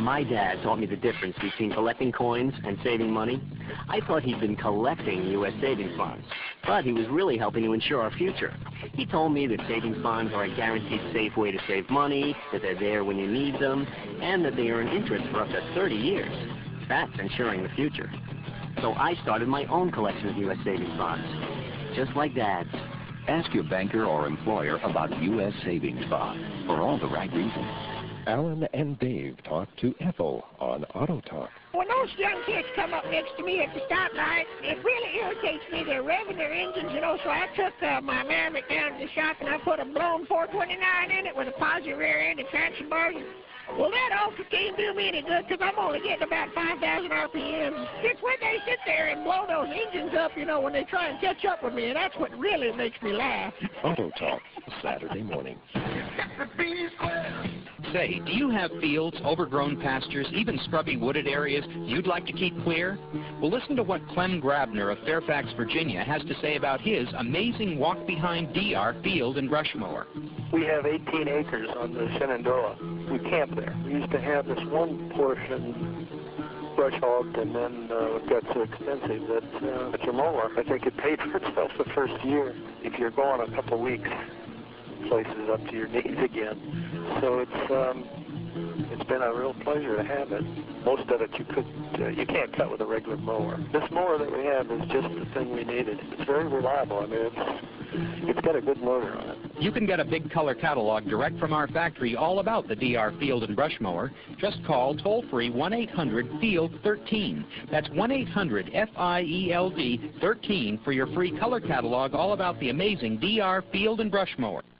My dad taught me the difference between collecting coins and saving money. I thought he'd been collecting U.S. savings bonds, but he was really helping to ensure our future. He told me that savings bonds are a guaranteed safe way to save money, that they're there when you need them, and that they earn interest for up to 30 years. That's ensuring the future. So I started my own collection of U.S. savings bonds, just like Dad's. Ask your banker or employer about U.S. savings bonds for all the right reasons. Alan and Dave talk to Ethel on Auto Talk. When those young kids come up next to me at the stoplight, it really irritates me. They're revving their engines, you know, so I took my Maverick down to the shop and I put a blown 429 in it with a positive rear end and traction bars. Well, that also can't do me any good because I'm only getting about 5,000 RPMs. It's when they sit there and blow those engines up, you know, when they try and catch up with me, and that's what really makes me laugh. Auto Talk, Saturday morning. Say, do you have fields, overgrown pastures, even scrubby wooded areas you'd like to keep clear? Well, listen to what Clem Grabner of Fairfax, Virginia has to say about his amazing walk-behind DR field and brush mower. We have 18 acres on the Shenandoah. We camp there. We used to have this one portion brush hogged, and then it got so expensive that with your mower, I think it paid for itself the first year. If you're gone a couple weeks, places up to your knees again. So it's been a real pleasure to have it. Most of it you can't cut with a regular mower. This mower that we have is just the thing we needed. It's very reliable. I mean, it's got a good motor on it. You can get a big color catalog direct from our factory all about the DR Field and Brush Mower. Just call toll-free 1-800-FIELD-13. That's 1-800-FIELD-13 for your free color catalog all about the amazing DR Field and Brush Mower.